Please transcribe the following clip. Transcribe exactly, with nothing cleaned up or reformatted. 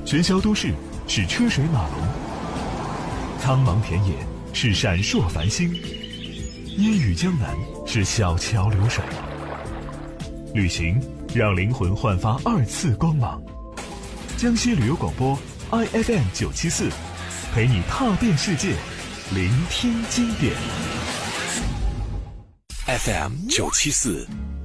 喧嚣都市是车水马龙，苍茫田野是闪烁繁星，烟雨江南是小桥流水。旅行让灵魂焕发二次光芒。江西旅游广播 I F M 九七四，陪你踏遍世界，聆听经典。 F M 九七四